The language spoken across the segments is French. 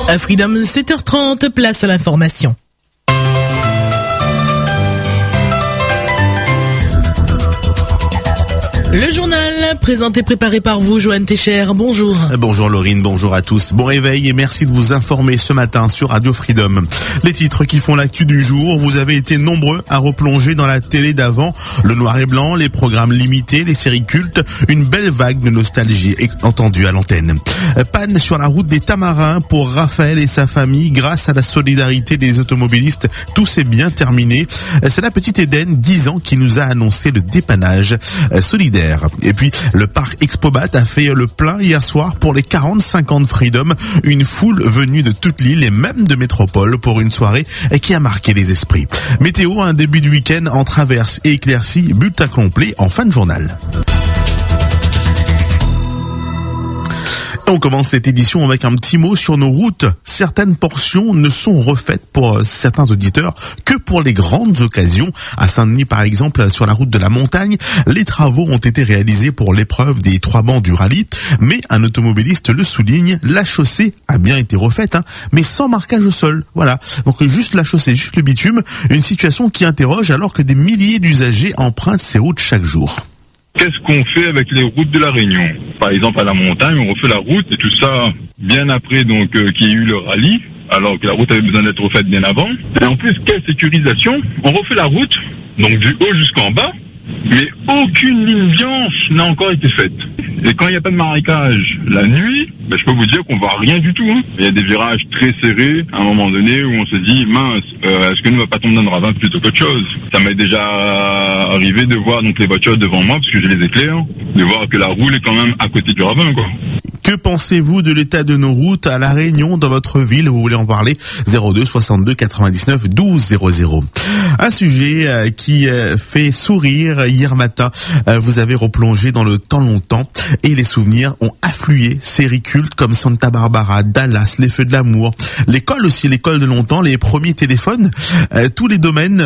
À Freedom, 7h30, place à l'information. Le journal, présenté, préparé par vous, Joanne Técher. Bonjour. Bonjour Laurine, bonjour à tous. Bon réveil et merci de vous informer ce matin sur Radio Freedom. Les titres qui font l'actu du jour, vous avez été nombreux à replonger dans la télé d'avant. Le noir et blanc, les programmes limités, les séries cultes, une belle vague de nostalgie est entendue à l'antenne. Panne sur la route des Tamarins pour Raphaël et sa famille grâce à la solidarité des automobilistes. Tout s'est bien terminé. C'est la petite Eden, 10 ans, qui nous a annoncé le dépannage solidaire. Et puis, le parc Expobat a fait le plein hier soir pour les 45 ans de Freedom. Une foule venue de toute l'île et même de métropole pour une soirée qui a marqué les esprits. Météo, un début de week-end en traverse et éclaircie, bulletin complet en fin de journal. On commence cette édition avec un petit mot sur nos routes. Certaines portions ne sont refaites pour certains auditeurs que pour les grandes occasions. À Saint-Denis, par exemple, sur la route de la montagne, les travaux ont été réalisés pour l'épreuve des 3 bancs du rallye. Mais un automobiliste le souligne, la chaussée a bien été refaite, mais sans marquage au sol. Voilà. Donc juste la chaussée, juste le bitume. Une situation qui interroge alors que des milliers d'usagers empruntent ces routes chaque jour. Qu'est-ce qu'on fait avec les routes de la Réunion? Par exemple, à la montagne, on refait la route et tout ça bien après donc qu'il y ait eu le rallye, alors que la route avait besoin d'être refaite bien avant. Et en plus, quelle sécurisation? On refait la route, donc du haut jusqu'en bas, mais aucune ligne blanche n'a encore été faite. Et quand il n'y a pas de marécage la nuit, je peux vous dire qu'on voit rien du tout. Il y a des virages très serrés à un moment donné où on se dit mince, est-ce que nous ne va pas tomber dans le ravin plutôt qu'autre chose? Ça m'est déjà arrivé de voir donc les voitures devant moi parce que je les éclaire, de voir que la roue est quand même à côté du ravin, quoi. Que pensez-vous de l'état de nos routes à La Réunion, dans votre ville? Vous voulez en parler? 02 62 99 12 00. Un sujet qui fait sourire hier matin. Vous avez replongé dans le temps longtemps et les souvenirs ont afflué. Séries cultes comme Santa Barbara, Dallas, Les Feux de l'amour, l'école aussi, l'école de longtemps, les premiers téléphones. Tous les domaines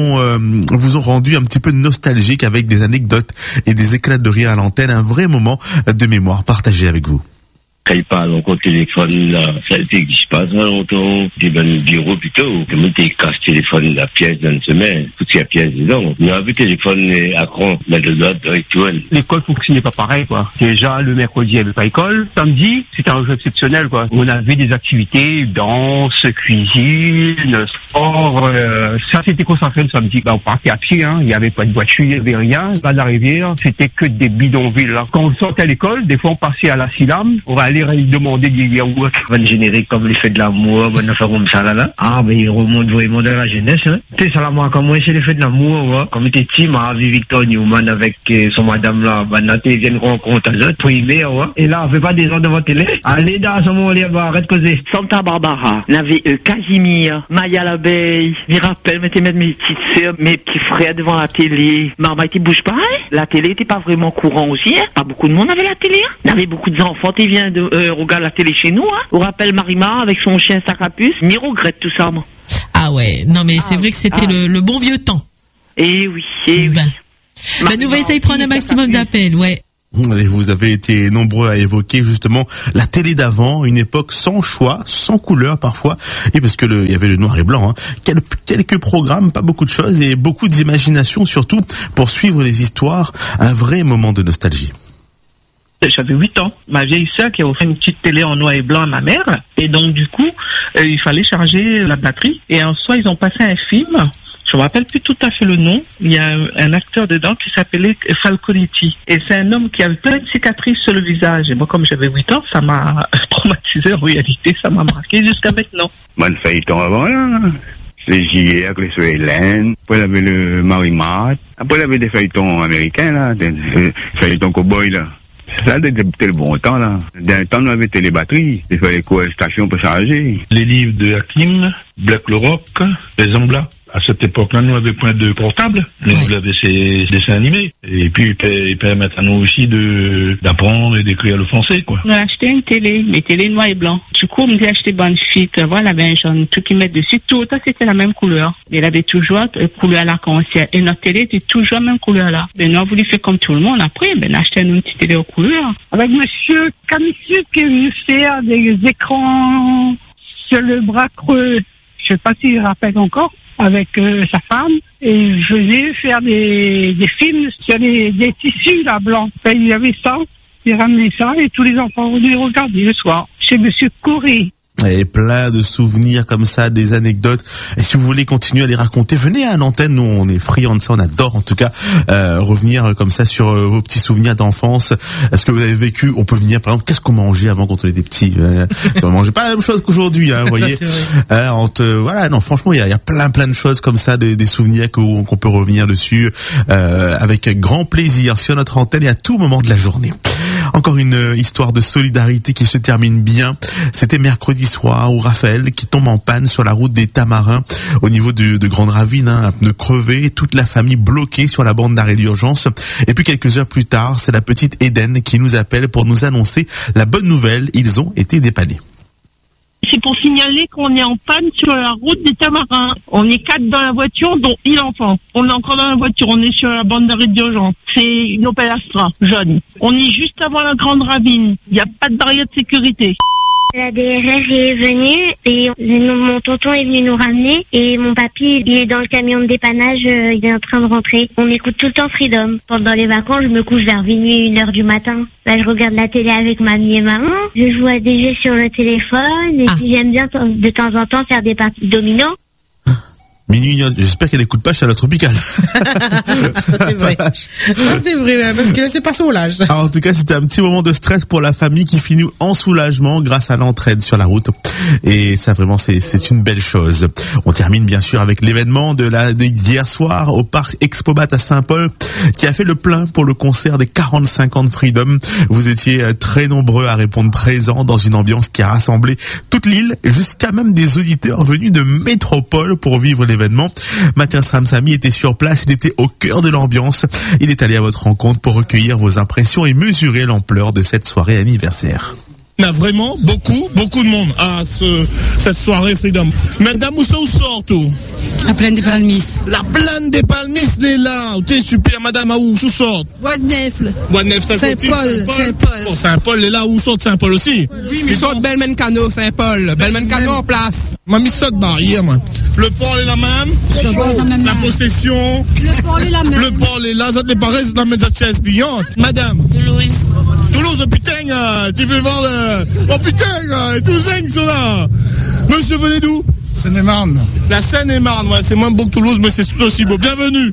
vous ont rendu un petit peu nostalgique avec des anecdotes et des éclats de rire à l'antenne. Un vrai moment de mémoire partagé avec vous. Quand il parle encore téléphone, là, ça n'existe pas ça longtemps. Tu es dans le bureau plutôt. Comme tu casses le téléphone, la pièce dans une semaine, toute la pièce dedans. On a vu le téléphone à cran, mais de l'autre, rituel. L'école fonctionnait pas pareil, quoi. Déjà, le mercredi, il n'y avait pas école. Samedi, c'était un jeu exceptionnel, quoi. On avait des activités, danse, cuisine, sport. Ça, c'était concentré le samedi. On partait à pied, Il n'y avait pas de voiture, il n'y avait rien. Bas de la rivière, c'était que des bidonvilles, là. Quand on sortait à l'école, des fois, on passait à la Silam. On va aller demander des yaourts. Un générique comme Les Feux de l'amour, bonne affaire comme ça, là. Il remonte vraiment dans la jeunesse, Tu sais, ça, moi, comme moi, c'est Les Feux de l'amour, Comme il était petit, m'a vu Victor Newman avec son madame, là, une rencontre, primaire, Et là, on fait pas des gens devant télé. Allez, dans ce moment-là, arrête de causer. Santa Barbara, n'avait Casimir, Maya l'abeille, je me rappelle, mettre mes petites sœurs, mes petits frères devant la télé. Maman, tu bouges pas, La télé était pas vraiment courant aussi, Pas beaucoup de monde avait la télé, Il y avait beaucoup d'enfants, tu viens de regarder la télé chez nous, On rappelle Marima avec son chien sac à puce. Mais regrette tout ça, moi. Ah ouais, non mais c'est vrai que c'était le bon vieux temps. Eh oui, oui. Nous va essayer de prendre un maximum d'appels, ouais. Vous avez été nombreux à évoquer justement la télé d'avant, une époque sans choix, sans couleur parfois, et parce que il y avait le noir et blanc, quelques programmes, pas beaucoup de choses et beaucoup d'imagination surtout pour suivre les histoires, un vrai moment de nostalgie. J'avais 8 ans. Ma vieille sœur qui a offert une petite télé en noir et blanc à ma mère. Et donc, du coup, il fallait charger la batterie. Et un soir, ils ont passé un film. Je me rappelle plus tout à fait le nom. Il y a un acteur dedans qui s'appelait Falconetti. Et c'est un homme qui avait plein de cicatrices sur le visage. Et moi, comme j'avais 8 ans, ça m'a traumatisé en réalité. Ça m'a marqué jusqu'à maintenant. Bonne feuilleton avant, là. Les J.R. avec les Hélène. Après, il y avait le Marie-Mat. Après, il y avait des feuilletons américains, là. Des feuilletons cow-boy, là. Ça, c'était le bon temps, là. D'un temps, on avait les batteries. Il fallait quoi, station pour charger. Les livres de Hakim, Black le Rock, les Zambla. À cette époque-là, nous avions point de portable, mais nous avions ces dessins animés. Et puis, ils permettent à nous aussi d'apprendre et d'écrire le français, quoi. On a acheté une télé, mais télé noir et blanc. Du coup, on m'a acheté Bonfit, voilà, ben, jaune, tout qui met dessus, tout, ça, c'était la même couleur. Il avait toujours couleur l'arc-en-ciel. Et notre télé était toujours la même couleur là. Ben, nous, on voulait faire comme tout le monde après, ben, acheter une petite télé aux couleurs. Avec monsieur Camissus qui est venu faire des écrans sur le bras creux. Je sais pas s'il rappelle encore, avec sa femme. Et je faisais faire des films sur des tissus, là, blancs. Ben, il y avait ça, il ramenait ça, et tous les enfants venaient regarder le soir. Chez Monsieur Corée. Et plein de souvenirs comme ça, des anecdotes. Et si vous voulez continuer à les raconter, venez à l'antenne. Nous, on est friands de ça, on adore en tout cas revenir comme ça sur vos petits souvenirs d'enfance. Est-ce que vous avez vécu? On peut venir par exemple. Qu'est-ce qu'on mangeait avant quand on était petits? On mangeait pas la même chose qu'aujourd'hui, hein, vous voyez. Voilà, non, franchement, il y a plein de choses comme ça, des souvenirs qu'on peut revenir dessus avec grand plaisir sur notre antenne et à tout moment de la journée. Encore une histoire de solidarité qui se termine bien. C'était mercredi soir où Raphaël qui tombe en panne sur la route des Tamarins au niveau de Grande Ravine, hein, un pneu crevé, toute la famille bloquée sur la bande d'arrêt d'urgence. Et puis quelques heures plus tard, c'est la petite Eden qui nous appelle pour nous annoncer la bonne nouvelle. Ils ont été dépannés. C'est pour signaler qu'on est en panne sur la route des Tamarins. On est 4 dans la voiture, dont 1 enfant. On est encore dans la voiture, on est sur la bande d'arrêt d'urgence. C'est une Opel Astra, jaune. On est juste avant la Grande Ravine. Il n'y a pas de barrière de sécurité. La DRR est venue et mon tonton est venu nous ramener et mon papy il est dans le camion de dépannage, il est en train de rentrer. On écoute tout le temps Freedom. Pendant les vacances, je me couche vers minuit, 1h du matin. Là, je regarde la télé avec mamie et maman. Je joue à des jeux sur le téléphone et puis j'aime bien de temps en temps faire des parties de domino. Minuit, j'espère qu'elle n'écoute pas Chaleur Tropicale. C'est vrai. C'est vrai, parce que là, c'est pas soulage. Alors, en tout cas, c'était un petit moment de stress pour la famille qui finit en soulagement grâce à l'entraide sur la route. Et ça, vraiment, c'est une belle chose. On termine, bien sûr, avec l'événement d'hier soir au parc Expobat à Saint-Paul qui a fait le plein pour le concert des 45 ans de Freedom. Vous étiez très nombreux à répondre présents dans une ambiance qui a rassemblé toute l'île jusqu'à même des auditeurs venus de métropole pour vivre l'événement. Mathias Ramsamy était sur place, il était au cœur de l'ambiance. Il est allé à votre rencontre pour recueillir vos impressions et mesurer l'ampleur de cette soirée anniversaire. Il y a vraiment beaucoup de monde à cette soirée Freedom. Madame, où sort tout? La plaine des Palmis. La plaine des Palmis, elle est là. T'es super, madame, où sort? Bois-de-Neuf. Bois-de-Neuf, Saint-Paul. Bon, Saint-Paul est là, où sort Saint-Paul aussi? Oui, mais sort Belmencano, Saint-Paul. Belmencano en place. Mamie sort barrière, moi. Le port est la même. La possession. Le port est la même. Le port est là, ça te paraît, c'est la médiatique espionnante. Madame. Toulouse, putain, tu veux voir le... Oh putain, les Toulousains sont là. Monsieur, venez d'où? Seine-et-Marne. La Seine-et-Marne, ouais, c'est moins beau que Toulouse, mais c'est tout aussi beau. Bienvenue.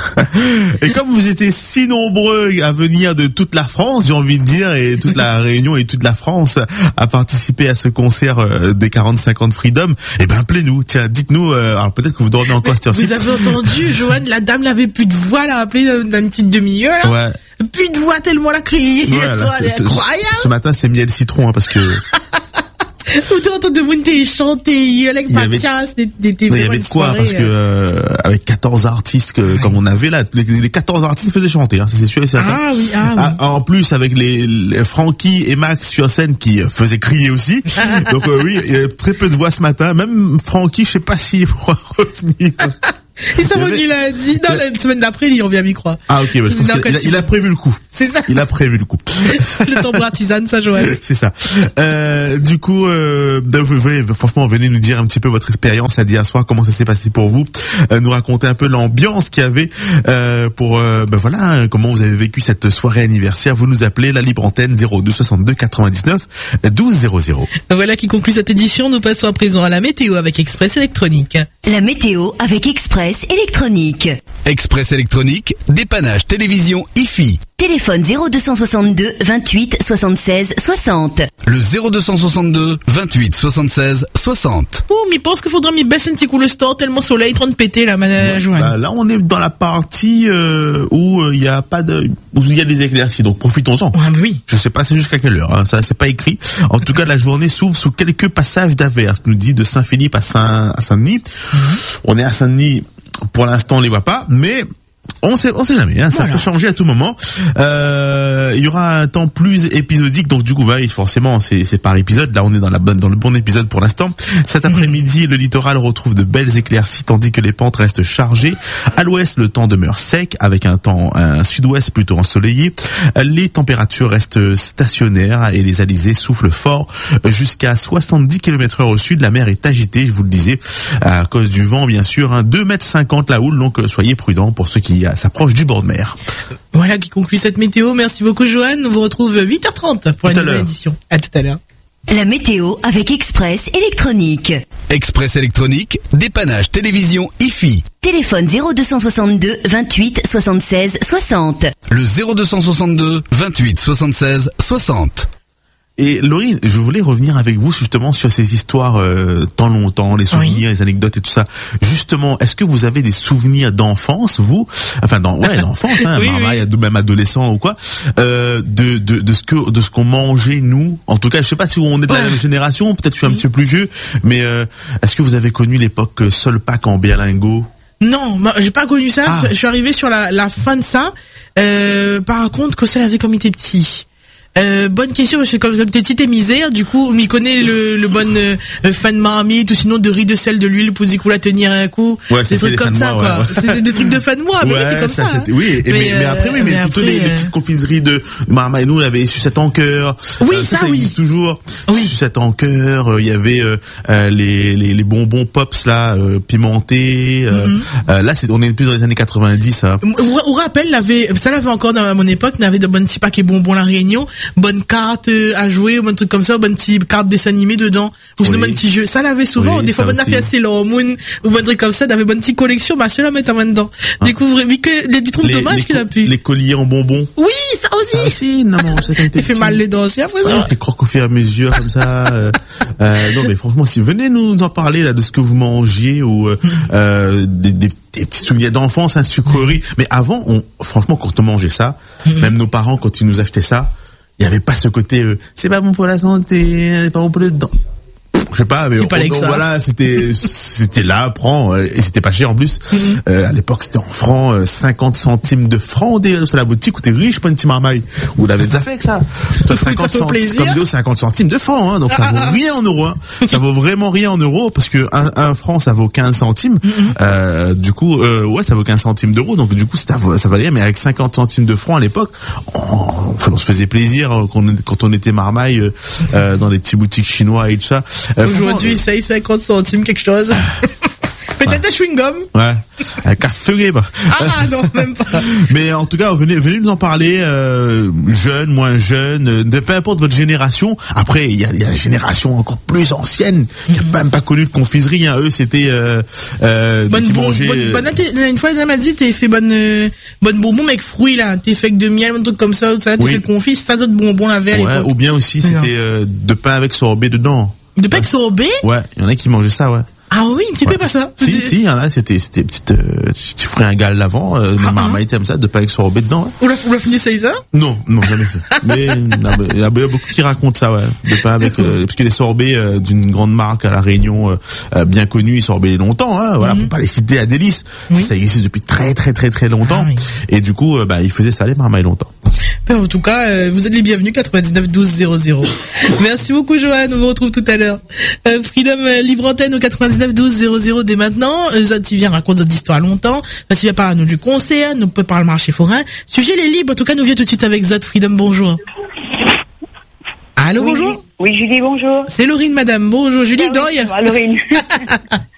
Et comme vous étiez si nombreux à venir de toute la France, j'ai envie de dire, et toute la Réunion et toute la France à participer à ce concert des 45 ans de Freedom, eh ben appelez-nous. Tiens, dites-nous. Alors peut-être que vous dormez encore cette heure-ci. Vous avez entendu, Joanne, la dame n'avait plus de voix, là, appelée dans une petite demi-heure, là. Ouais. Plus de voix tellement la criée. Voilà, C'est incroyable. Ce matin, c'est miel citron, hein, parce que. Vous t'entendez de monde chanter, avec Mathias, il y avait de quoi, soirée, parce que avec 14 artistes comme on avait là, les 14 artistes faisaient chanter, hein, c'est sûr et certain. Ah oui, oui. En plus avec les Francky et Max sur scène qui faisaient crier aussi. Donc oui, il y a très peu de voix ce matin. Même Francky, je sais pas s'il pourra revenir. Et ça va qu'il a dit, non, la semaine d'après, il revient à micro. Ah, ok, bah, je pense qu'il a prévu le coup. C'est ça. Il a prévu le coup. Le temps bratisane, ça, Joël. C'est ça. Du coup, franchement, venez nous dire un petit peu votre expérience à d'hier soir, comment ça s'est passé pour vous, nous raconter un peu l'ambiance qu'il y avait, voilà, comment vous avez vécu cette soirée anniversaire. Vous nous appelez la libre antenne 02 62 99 12 00. Voilà qui conclut cette édition. Nous passons à présent à la météo avec Express Électronique. La météo avec Express Électronique. Express Électronique, dépannage télévision IFI. Téléphone 0262 28 76 60. Le 0262 28 76 60. Oh, mais pense qu'il faudra m'y baisser un petit coup le store tellement soleil, train de péter là, Joanne. Bah, là, on est dans la partie où il y a pas de, où il y a des éclaircies, donc profitons-en. Ah, oui. Je sais pas c'est jusqu'à quelle heure, hein, ça c'est pas écrit. En tout cas, la journée s'ouvre sous quelques passages d'averses. Nous dit de Saint-Philippe à Saint-Denis. On est à Saint-Denis. Pour l'instant, on les voit pas, mais On sait jamais, hein, ça peut changer à tout moment. Il y aura un temps plus épisodique, donc du coup, forcément, c'est par épisode. Là, on est dans le bon épisode pour l'instant. Cet après-midi, le littoral retrouve de belles éclaircies, tandis que les pentes restent chargées. À l'ouest, le temps demeure sec, avec un sud-ouest plutôt ensoleillé. Les températures restent stationnaires et les alizés soufflent fort jusqu'à 70 km/h au sud. La mer est agitée, je vous le disais, à cause du vent, bien sûr. 2,50 m la houle, donc soyez prudents pour ceux qui s'approche du bord de mer. Voilà qui conclut cette météo. Merci beaucoup, Joanne. On vous retrouve 8h30 pour une nouvelle édition. À tout à l'heure. La météo avec Express Électronique. Express Électronique, dépannage télévision IFI. Téléphone 0262 28 76 60. Le 0262 28 76 60. Et Laurine, je voulais revenir avec vous justement sur ces histoires tant longtemps, les souvenirs, les anecdotes et tout ça. Justement, est-ce que vous avez des souvenirs d'enfance, vous, enfin d'enfance, hein, même adolescent ou quoi, de ce qu'on mangeait nous. En tout cas, je sais pas si on est de la même génération, peut-être je suis un petit peu plus vieux, mais est-ce que vous avez connu l'époque Solpac en berlingot? Non, j'ai pas connu ça. Je suis arrivé sur la fin de ça. Par contre, que ça l'avait comme il était petit. Bonne question, parce que comme t'es petite et misère, du coup, m'y connaît le bon fan marmite ou sinon de riz, de sel, de l'huile pour dire qu'on la tenir un coup. Ouais, des trucs comme ça, quoi. C'est des trucs de fan moi, mais c'est comme ça. Oui, mais après, plutôt les petites confiseries de Marma et nous, on avait sucette en cœur. Oui, ça existe toujours. Oui. Sucette en cœur, il y avait les bonbons pops là, pimentés. Là, on est plus dans les années 90. Hein. On rappelle, ça l'avait encore dans mon époque, on avait de bons petits paquets bonbons La Réunion. Bonne carte à jouer, ou bon truc comme ça, bonne petite carte dessin animé dedans, ou sinon bon petit jeu. Ça l'avait souvent, des fois bonne affaire Sailor Moon, ou bon truc comme ça, d'avait bonne petite collection, ma seule à mettre en dedans. Découvrir, que du truc dommage qu'il a pu. Les colliers en bonbons. Oui, ça aussi. Ça aussi, non, ça a fait mal les dents aussi après ça. T'es croque au fur et à mesure, comme ça. Non, mais franchement, si venez nous en parler, là, de ce que vous mangez, ou, des petits souvenirs d'enfance, sucreries. Mais avant, franchement, quand on mangeait ça, même nos parents, quand ils nous achetaient ça, il y avait pas ce côté c'est pas bon pour la santé, c'est pas bon pour les dents. Je sais pas, mais voilà, c'était là, prends, et c'était pas cher en plus. À l'époque, c'était en francs, 50 centimes de francs, sur la boutique où t'es riche, pas une petite marmaille. Vous l'avez déjà fait avec ça. Toi, 50 centimes de francs, hein, donc ça vaut rien en euros, hein. Ça vaut vraiment rien en euros, parce que un franc, ça vaut 15 centimes. Du coup, ça vaut 15 centimes d'euros, donc du coup, ça valait, mais avec 50 centimes de francs à l'époque, on se faisait plaisir quand on était marmaille, dans les petits boutiques chinois et tout ça. Aujourd'hui, ça y est, 50 centimes, quelque chose. Peut-être un chewing-gum. Ouais. Un café, bah. Ah, non, même pas. Mais en tout cas, venez nous en parler, jeunes, moins jeunes, peu importe votre génération. Après, il y a la génération encore plus ancienne, qui a même pas connu de confiserie, hein. Eux, c'était, qui mangeaient, une fois, elle m'a dit, t'es fait bonne bonbon avec fruits, là. T'es fait avec de miel, un truc comme ça, t'es fait confit, ça, d'autres bonbons, la veille, à l'époque. Ou bien aussi, c'était, de pain avec sorbet dedans. De pain avec sorbet? Ouais, il y en a qui mangeaient ça, ouais. Ah oui, tu connais pas ça? Si, il y en a, c'était tu ferais un gale l'avant, marmaille comme ça, de pain avec sorbet dedans, ouais. Ou la fini ça? Non, jamais fait. Mais, il y a beaucoup qui racontent ça, ouais. De pain avec, parce que les sorbets, d'une grande marque à La Réunion, bien connue, ils sorbaient longtemps, hein, voilà, pour pas les citer à délice. Ça existe depuis très, très, très, très longtemps. Et du coup, ils faisaient ça, les marmailles longtemps. En tout cas, vous êtes les bienvenus, 99 12 00. Merci beaucoup, Joanne. On vous retrouve tout à l'heure. Freedom libre antenne au 99 12 00 dès maintenant. Tu viens raconter d'autres histoires longtemps. Tu viens parler à nous du concert, nous peut parler le marché forain. Sujet les libres. En tout cas, nous viens tout de suite avec Zot. Freedom, bonjour. Allô, bonjour. Oui, Julie, bonjour. C'est Laurine, madame. Bonjour, Julie Doyle. Laurine.